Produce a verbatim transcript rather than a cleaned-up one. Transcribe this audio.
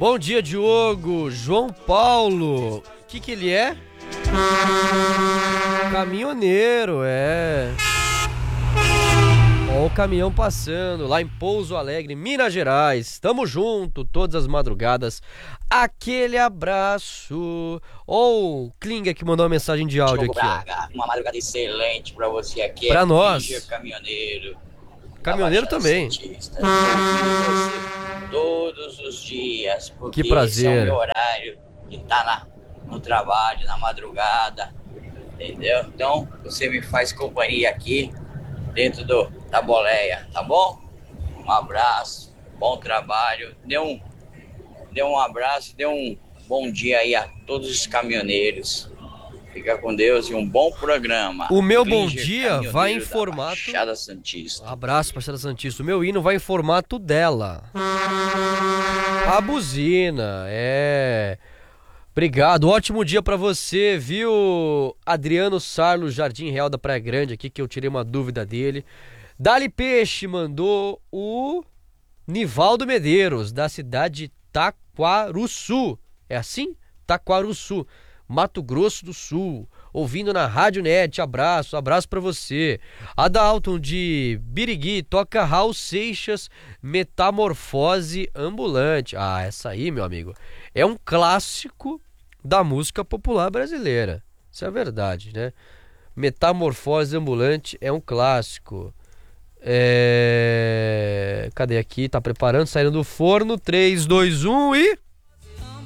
Bom dia, Diogo. João Paulo. O que que ele é? Caminhoneiro, é. Ó o caminhão passando lá em Pouso Alegre, Minas Gerais. Tamo junto, todas as madrugadas. Aquele abraço. Ó o Klinger que mandou uma mensagem de áudio Diogo aqui, Braga, ó. uma madrugada excelente pra você aqui. Pra é nós. Klinger Caminhoneiro. Caminhoneiro também. Santista. Eu ouvi você todos os dias, porque Que prazer. esse é o meu horário de estar na, no trabalho, na madrugada, entendeu? Então, você me faz companhia aqui dentro do, da boleia, tá bom? Um abraço, bom trabalho, dê um, dê um abraço, dê um bom dia aí a todos os caminhoneiros. Fica com Deus e um bom programa. O meu bom Klinger, dia vai em da formato... Baixada Santista. Abraço, Baixada Santista. O meu hino vai em formato dela. A buzina, é... Obrigado, ótimo dia pra você, viu? Adriano Sarlo, Jardim Real da Praia Grande aqui, que eu tirei uma dúvida dele. Dali Peixe mandou o Nivaldo Medeiros, da cidade de Taquaruçu. É assim? Taquaruçu, Mato Grosso do Sul. Ouvindo na Rádio Net, abraço, abraço pra você. A Dalton de Birigui, toca Raul Seixas, Metamorfose Ambulante. Ah, essa aí, meu amigo, é um clássico da música popular brasileira. Isso é verdade, né? Metamorfose Ambulante é um clássico. É... Cadê aqui? Tá preparando, saindo do forno. três, dois, um e...